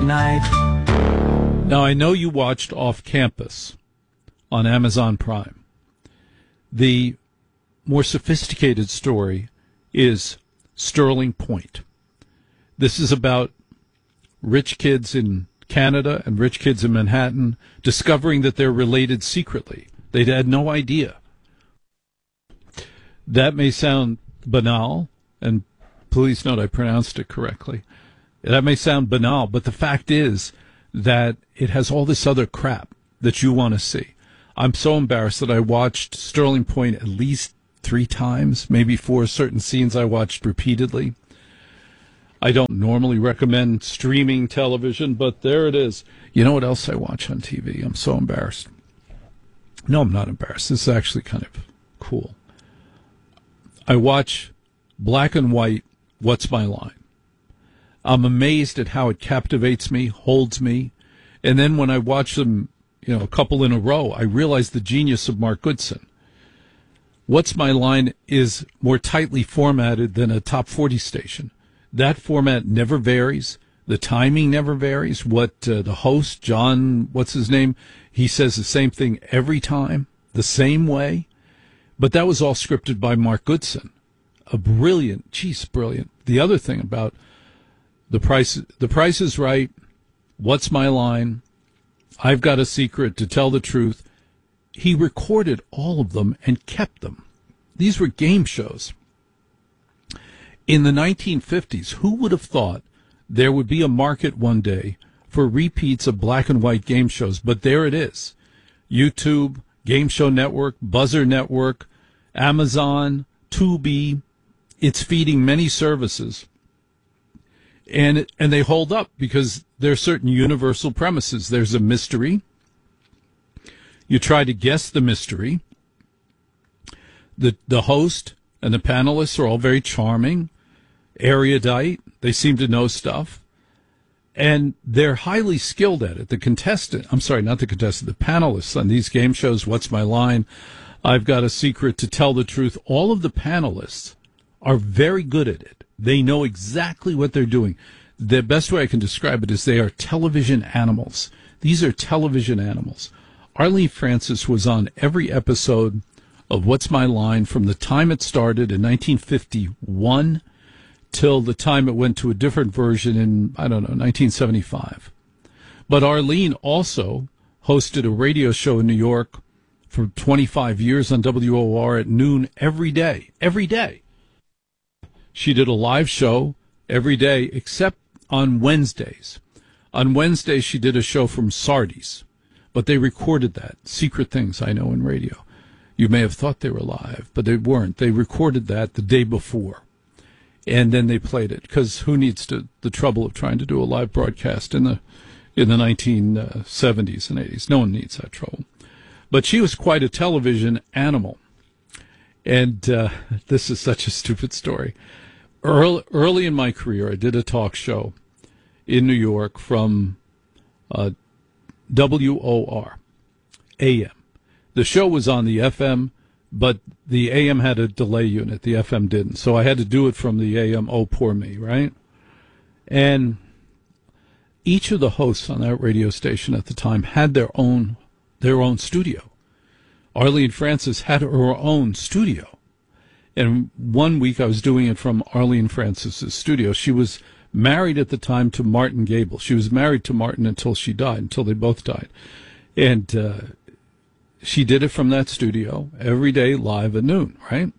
night. Now, I know you watched Off Campus on Amazon Prime. The more sophisticated story is Sterling Point. This is about rich kids in Canada and rich kids in Manhattan discovering that they're related secretly. They had no idea. That may sound banal, and please note I pronounced it correctly. That may sound banal, but the fact is that it has all this other crap that you want to see. I'm so embarrassed that I watched Sterling Point at least 3 times, maybe 4 certain scenes I watched repeatedly. I don't normally recommend streaming television, but there it is. You know what else I watch on TV? I'm so embarrassed. No, I'm not embarrassed. This is actually kind of cool. I watch black and white What's My Line. I'm amazed at how it captivates me, holds me. And then when I watch them, a couple in a row, I realize the genius of Mark Goodson. What's My Line is more tightly formatted than a top 40 station. That format never varies. The timing never varies. What the host, John, what's his name, he says the same thing every time, the same way. But that was all scripted by Mark Goodson. Brilliant. The other thing about The Price is Right, What's My Line, I've Got a Secret, To Tell the Truth. He recorded all of them and kept them. These were game shows. In the 1950s, who would have thought there would be a market one day for repeats of black and white game shows? But there it is. YouTube, Game Show Network, Buzzer Network, Amazon, Tubi. It's feeding many services. And they hold up because there are certain universal premises. There's a mystery. You try to guess the mystery. The host and the panelists are all very charming, erudite. They seem to know stuff. And they're highly skilled at it. The panelists on these game shows, What's My Line, I've Got a Secret, To Tell the Truth, all of the panelists are very good at it. They know exactly what they're doing. The best way I can describe it is they are television animals. These are television animals. Arlene Francis was on every episode of What's My Line from the time it started in 1951 till the time it went to a different version in, 1975. But Arlene also hosted a radio show in New York for 25 years on WOR at noon every day. Every day. She did a live show every day except on Wednesdays. On Wednesdays, she did a show from Sardis, but they recorded that. Secret things I know in radio. You may have thought they were live, but they weren't. They recorded that the day before, and then they played it, because who needs the trouble of trying to do a live broadcast in the 1970s and 80s? No one needs that trouble. But she was quite a television animal, and this is such a stupid story. Early in my career, I did a talk show in New York from WOR, AM. The show was on the FM, but the AM had a delay unit. The FM didn't. So I had to do it from the AM. Oh, poor me, right? And each of the hosts on that radio station at the time had their own studio. Arlene Francis had her own studio. And one week I was doing it from Arlene Francis's studio. She was married at the time to Martin Gable. She was married to Martin until she died, until they both died. And she did it from that studio every day live at noon, right?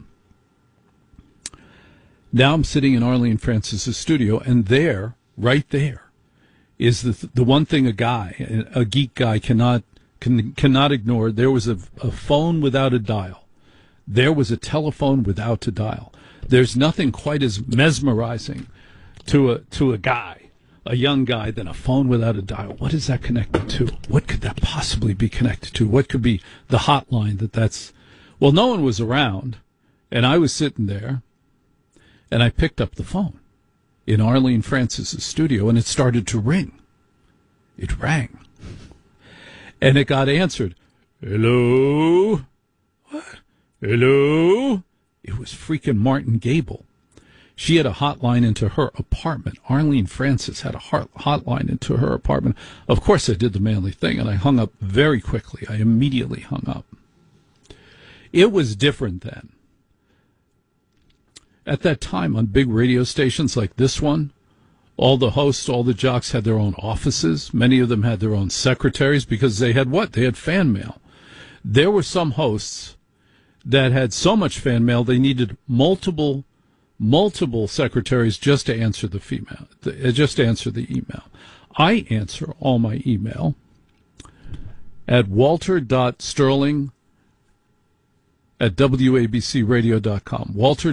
Now I'm sitting in Arlene Francis's studio, and there, right there, is the one thing a geek guy cannot ignore. There was a phone without a dial. There was a telephone without a dial. There's nothing quite as mesmerizing to a guy, a young guy, than a phone without a dial. What is that connected to? What could that possibly be connected to? What could be the hotline that's... Well, no one was around, and I was sitting there, and I picked up the phone in Arlene Francis's studio, and it started to ring. It rang. And it got answered. Hello? What? Hello? It was freaking Martin Gable. She had a hotline into her apartment. Arlene Francis had a hotline into her apartment. Of course, I did the manly thing, and I hung up very quickly. I immediately hung up. It was different then. At that time, on big radio stations like this one, all the hosts, all the jocks had their own offices. Many of them had their own secretaries because they had what? They had fan mail. There were some hosts that had so much fan mail they needed multiple secretaries just to answer the email. I answer all my email at walter.sterling@wabcradio.com.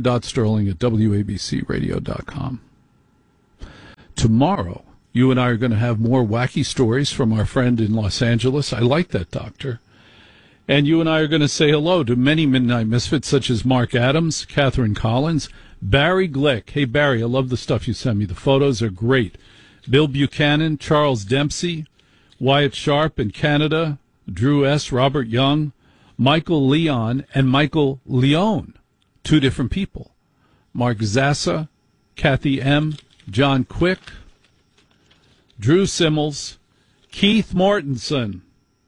walter.sterling@wabcradio.com. Tomorrow, you and I are going to have more wacky stories from our friend in Los Angeles. I like that, Doctor. And you and I are going to say hello to many Midnight Misfits, such as Mark Adams, Catherine Collins, Barry Glick. Hey, Barry, I love the stuff you sent me. The photos are great. Bill Buchanan, Charles Dempsey, Wyatt Sharp in Canada, Drew S., Robert Young, Michael Leon, and Michael Leone. Two different people. Mark Zassa, Kathy M., John Quick, Drew Simmels, Keith Mortensen,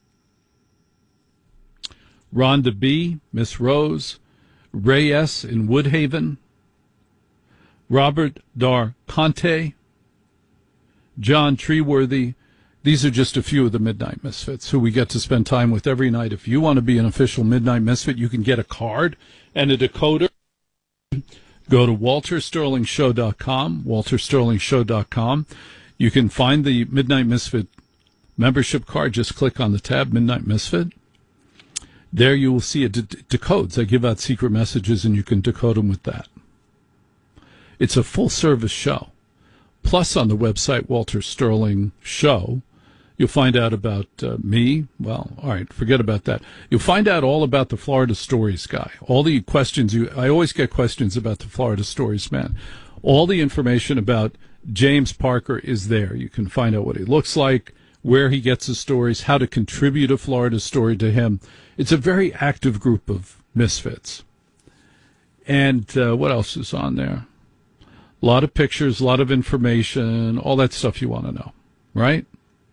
Rhonda B., Miss Rose, Ray S. in Woodhaven, Robert Dar Conte, John Treeworthy. These are just a few of the Midnight Misfits who we get to spend time with every night. If you want to be an official Midnight Misfit, you can get a card and a decoder. Go to waltersterlingshow.com, waltersterlingshow.com. You can find the Midnight Misfit membership card. Just click on the tab Midnight Misfit. There you will see it decodes. I give out secret messages, and you can decode them with that. It's a full-service show. Plus, on the website, Walter Sterling Show, you'll find out about me. Well, all right, forget about that. You'll find out all about the Florida Stories guy. All the questions I always get questions about the Florida Stories man. All the information about James Parker is there. You can find out what he looks like, where he gets his stories, how to contribute a Florida story to him. It's a very active group of misfits. And what else is on there? A lot of pictures, a lot of information, all that stuff you want to know, right?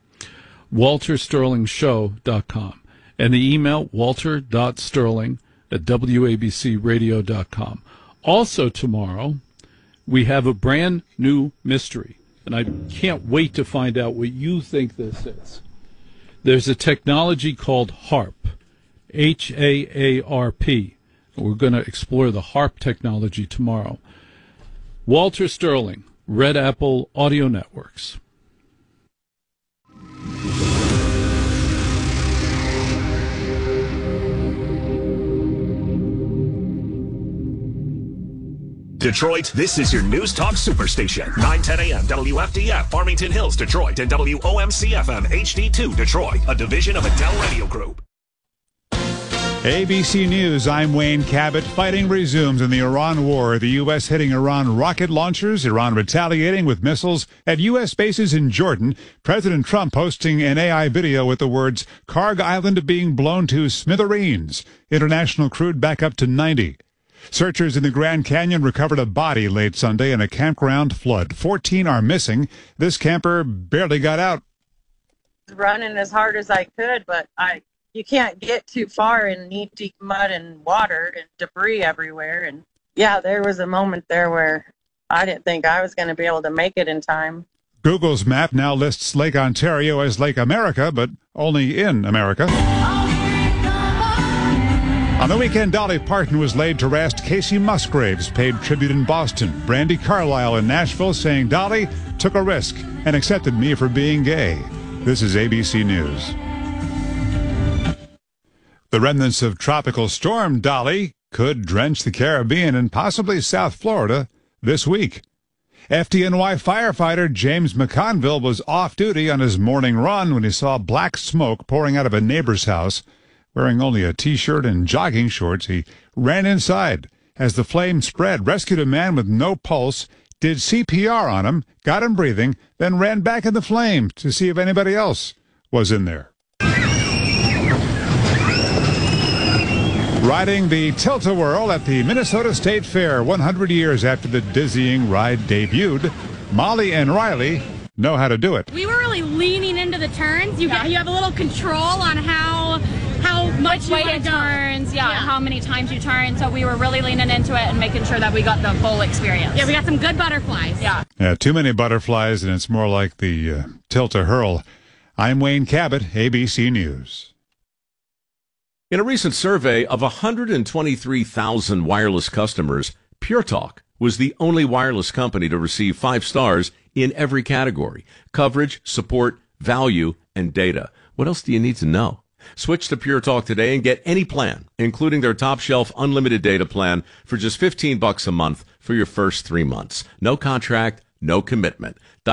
waltersterlingshow.com. And the email, walter.sterling@wabcradio.com. Also tomorrow, we have a brand new mystery, and I can't wait to find out what you think this is. There's a technology called HAARP, HAARP. We're going to explore the HAARP technology tomorrow. Walter Sterling, Red Apple Audio Networks. Detroit, this is your News Talk Superstation. 910 a.m. WFDF, Farmington Hills, Detroit, and WOMC-FM HD2, Detroit, a division of Adele Radio Group. ABC News, I'm Wayne Cabot. Fighting resumes in the Iran war. The U.S. hitting Iran rocket launchers, Iran retaliating with missiles at U.S. bases in Jordan. President Trump posting an AI video with the words, Karg Island being blown to smithereens. International crude back up to 90. Searchers in the Grand Canyon recovered a body late Sunday in a campground flood. 14 are missing. This camper barely got out. Running as hard as I could, but you can't get too far in knee-deep mud and water and debris everywhere. And yeah, there was a moment there where I didn't think I was going to be able to make it in time. Google's map now lists Lake Ontario as Lake America, but only in America. On the weekend, Dolly Parton was laid to rest. Casey Musgraves paid tribute in Boston. Brandi Carlile in Nashville saying Dolly took a risk and accepted me for being gay. This is ABC News. The remnants of Tropical Storm Dolly could drench the Caribbean and possibly South Florida this week. FDNY firefighter James McConville was off duty on his morning run when he saw black smoke pouring out of a neighbor's house. Wearing only a T-shirt and jogging shorts, he ran inside. As the flame spread, rescued a man with no pulse, did CPR on him, got him breathing, then ran back in the flame to see if anybody else was in there. Riding the Tilt-A-Whirl at the Minnesota State Fair 100 years after the dizzying ride debuted, Molly and Riley know how to do it. We were really leaning into the turns. You have a little control on how much way it turns, how many times you turn. So we were really leaning into it and making sure that we got the full experience. Yeah, we got some good butterflies. Yeah. Too many butterflies, and it's more like the Tilt-A-Hurl. I'm Wayne Cabot, ABC News. In a recent survey of 123,000 wireless customers, Pure Talk was the only wireless company to receive 5 stars in every category: coverage, support, value, and data. What else do you need to know? Switch to Pure Talk today and get any plan, including their top shelf unlimited data plan, for just $15 a month for your first 3 months. No contract, no commitment.